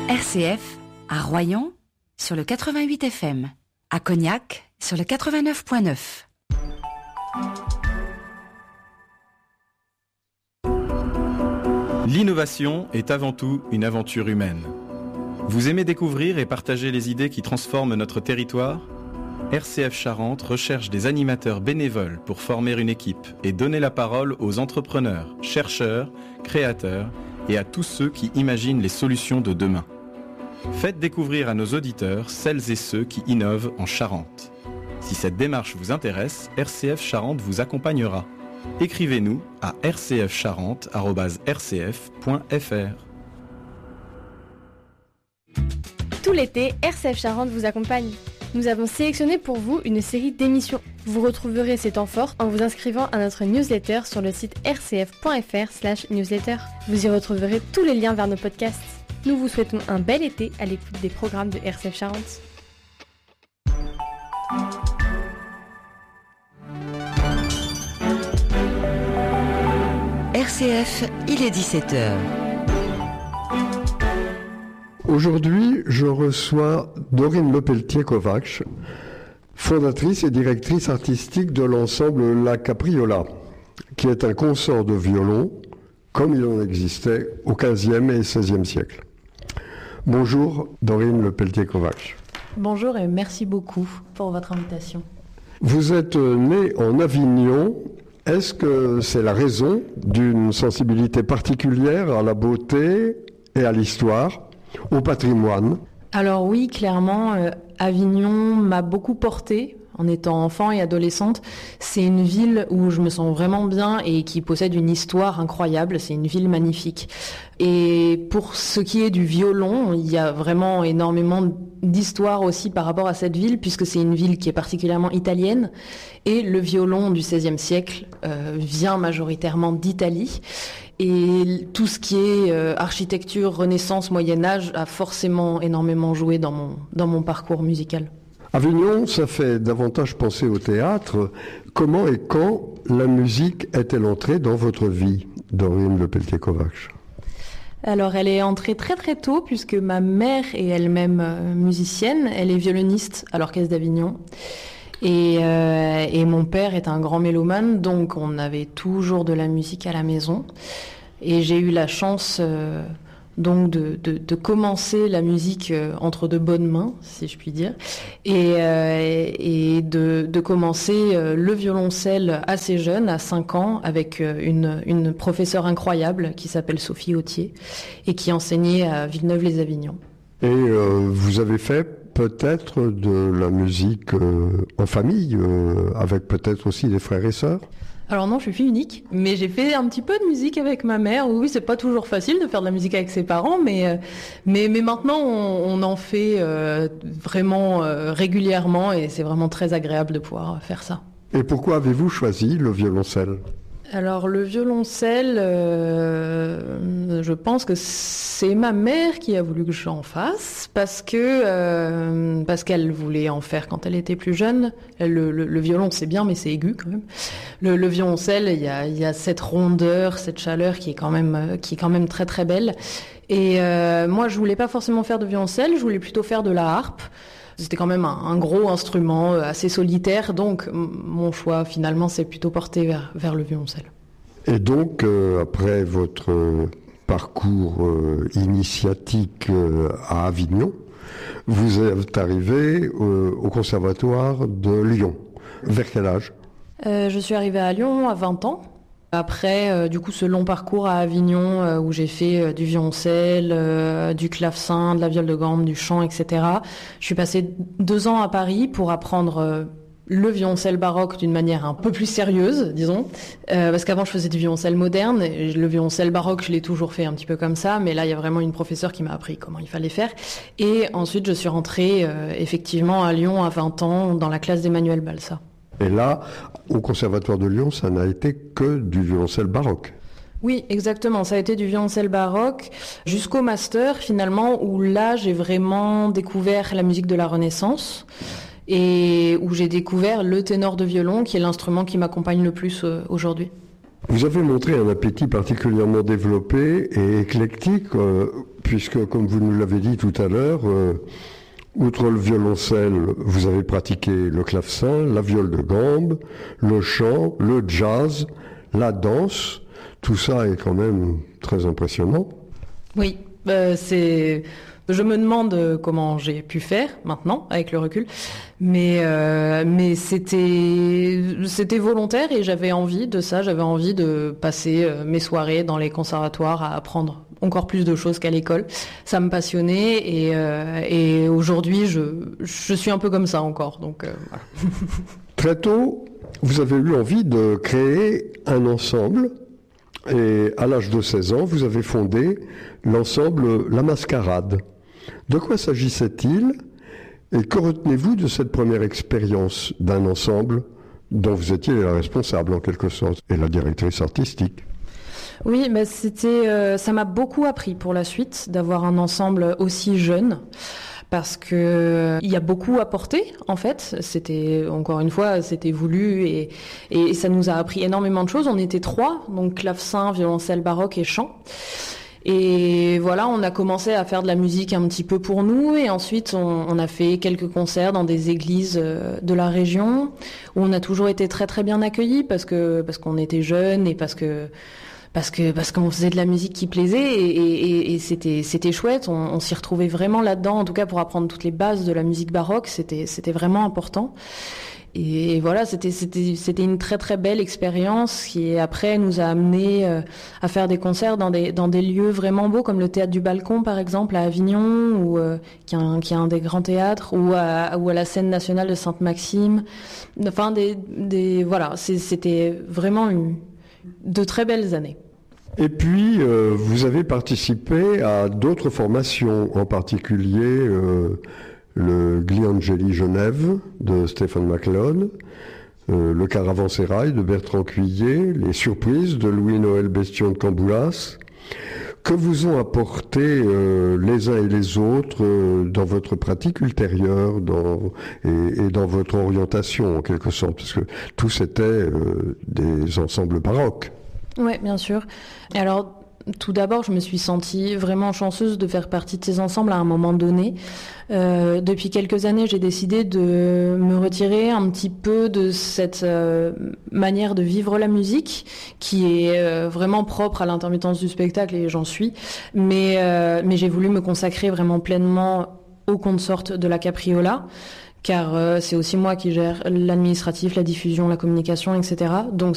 RCF, à Royan, sur le 88 FM. À Cognac, sur le 89.9. L'innovation est avant tout une aventure humaine. Vous aimez découvrir et partager les idées qui transforment notre territoire ? RCF Charente recherche des animateurs bénévoles pour former une équipe et donner la parole aux entrepreneurs, chercheurs, créateurs et à tous ceux qui imaginent les solutions de demain. Faites découvrir à nos auditeurs celles et ceux qui innovent en Charente. Si cette démarche vous intéresse, RCF Charente vous accompagnera. Écrivez-nous à rcfcharente@rcf.fr. Tout l'été, RCF Charente vous accompagne. Nous avons sélectionné pour vous une série d'émissions. Vous retrouverez ces temps forts en vous inscrivant à notre newsletter sur le site rcf.fr/newsletter. Vous y retrouverez tous les liens vers nos podcasts. Nous vous souhaitons un bel été à l'écoute des programmes de RCF Charente. RCF, il est 17h. Aujourd'hui, je reçois Dorine Lepelletier-Kovacs, fondatrice et directrice artistique de l'ensemble La Capriola, qui est un consort de violon, comme il en existait au XVe et XVIe siècle. Bonjour Dorine Lepelletier-Kovacs. Bonjour et merci beaucoup pour votre invitation. Vous êtes née en Avignon. Est-ce que c'est la raison d'une sensibilité particulière à la beauté et à l'histoire, au patrimoine ? Alors oui, clairement, Avignon m'a beaucoup portée en étant enfant et adolescente. C'est une ville où je me sens vraiment bien et qui possède une histoire incroyable. C'est une ville magnifique. Et pour ce qui est du violon, il y a vraiment énormément d'histoire aussi par rapport à cette ville, puisque c'est une ville qui est particulièrement italienne. Et le violon du XVIe siècle vient majoritairement d'Italie. Et tout ce qui est architecture, Renaissance, Moyen-Âge a forcément énormément joué dans mon parcours musical. Avignon, ça fait davantage penser au théâtre. Comment et quand la musique est-elle entrée dans votre vie, Dorine Lepelletier-Kovacs ? Alors elle est entrée très très tôt, puisque ma mère est elle-même musicienne. Elle est violoniste à l'Orchestre d'Avignon. Et mon père est un grand mélomane, donc on avait toujours de la musique à la maison. Et j'ai eu la chance donc de commencer la musique entre de bonnes mains, si je puis dire, et de commencer le violoncelle assez jeune, à 5 ans, avec une professeure incroyable qui s'appelle Sophie Autier et qui enseignait à Villeneuve-les-Avignon. Et vous avez fait peut-être de la musique en famille, avec peut-être aussi des frères et sœurs ? Alors non, je suis fille unique, mais j'ai fait un petit peu de musique avec ma mère. Oui, c'est pas toujours facile de faire de la musique avec ses parents, mais maintenant on en fait vraiment régulièrement et c'est vraiment très agréable de pouvoir faire ça. Et pourquoi avez-vous choisi le violoncelle ? Alors le violoncelle, je pense que c'est ma mère qui a voulu que j'en fasse parce qu'elle voulait en faire quand elle était plus jeune. Le violon c'est bien, mais c'est aigu quand même. Le violoncelle, il y a cette rondeur, cette chaleur qui est quand même très très belle. Et moi je voulais pas forcément faire de violoncelle, je voulais plutôt faire de la harpe. C'était quand même un gros instrument assez solitaire, donc mon choix finalement s'est plutôt porté vers le violoncelle. Et donc, après votre parcours initiatique à Avignon, vous êtes arrivé au Conservatoire de Lyon. Vers quel âge ? Je suis arrivée à Lyon à 20 ans. Après, du coup, ce long parcours à Avignon où j'ai fait du violoncelle, du clavecin, de la viole de gambe, du chant, etc. Je suis passée 2 ans à Paris pour apprendre le violoncelle baroque d'une manière un peu plus sérieuse, disons. Parce qu'avant, je faisais du violoncelle moderne. Et le violoncelle baroque, je l'ai toujours fait un petit peu comme ça. Mais là, il y a vraiment une professeure qui m'a appris comment il fallait faire. Et ensuite, je suis rentrée effectivement à Lyon à 20 ans dans la classe d'Emmanuel Balsa. Et là, au Conservatoire de Lyon, ça n'a été que du violoncelle baroque. Oui, exactement. Ça a été du violoncelle baroque jusqu'au master, finalement, où là, j'ai vraiment découvert la musique de la Renaissance et où j'ai découvert le ténor de violon, qui est l'instrument qui m'accompagne le plus aujourd'hui. Vous avez montré un appétit particulièrement développé et éclectique, puisque, comme vous nous l'avez dit tout à l'heure, outre le violoncelle, vous avez pratiqué le clavecin, la viole de gambe, le chant, le jazz, la danse. Tout ça est quand même très impressionnant. Oui, je me demande comment j'ai pu faire maintenant, avec le recul. Mais c'était volontaire et j'avais envie de ça. J'avais envie de passer mes soirées dans les conservatoires à apprendre encore plus de choses qu'à l'école. Ça me passionnait et aujourd'hui, je suis un peu comme ça encore. Donc, voilà. Très tôt, vous avez eu envie de créer un ensemble. Et à l'âge de 16 ans, vous avez fondé l'ensemble La Mascarade. De quoi s'agissait-il et que retenez-vous de cette première expérience d'un ensemble dont vous étiez la responsable en quelque sorte et la directrice artistique? Oui, ça m'a beaucoup appris pour la suite d'avoir un ensemble aussi jeune. Parce que il y a beaucoup à porter, en fait. C'était voulu et ça nous a appris énormément de choses. On était 3, donc clavecin, violoncelle baroque et chant. Et voilà, on a commencé à faire de la musique un petit peu pour nous et ensuite on a fait quelques concerts dans des églises de la région où on a toujours été très très bien accueillis parce qu'on était jeunes et parce qu'on faisait de la musique qui plaisait et c'était chouette. On s'y retrouvait vraiment là-dedans, en tout cas pour apprendre toutes les bases de la musique baroque, c'était vraiment important. Et voilà, c'était une très très belle expérience qui après nous a amené à faire des concerts dans des lieux vraiment beaux comme le Théâtre du Balcon par exemple à Avignon qui est un des grands théâtres ou à la Scène nationale de Sainte-Maxime. Enfin voilà, c'était vraiment de très belles années. Et puis, vous avez participé à d'autres formations, en particulier le Gliangeli Genève de Stephen McLeod, le Caravansérail de Bertrand Cuillet, les Surprises de Louis-Noël Bestion de Camboulas. Que vous ont apporté les uns et les autres dans votre pratique ultérieure et dans votre orientation, en quelque sorte, parce que tous étaient des ensembles baroques. Oui, bien sûr. Et alors, tout d'abord, je me suis sentie vraiment chanceuse de faire partie de ces ensembles à un moment donné. Depuis quelques années, j'ai décidé de me retirer un petit peu de cette manière de vivre la musique, qui est vraiment propre à l'intermittence du spectacle, et j'en suis. Mais j'ai voulu me consacrer vraiment pleinement au consort de la Capriola, car c'est aussi moi qui gère l'administratif, la diffusion, la communication, etc. Donc